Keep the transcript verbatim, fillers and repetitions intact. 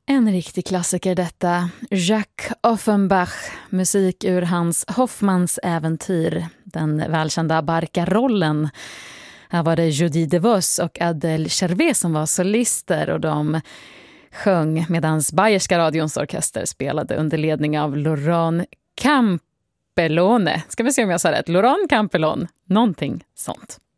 En riktig klassiker detta. Jacques Offenbach, musik ur hans Hoffmans äventyr, den välkända Barcarollen. Här var det Judy DeVos och Adèle Chervet som var solister och de sjöng medan Bayerska radions orkester spelade under ledning av Laurent Campellone. Ska vi se om jag sa rätt? Laurent Campellone, någonting sånt.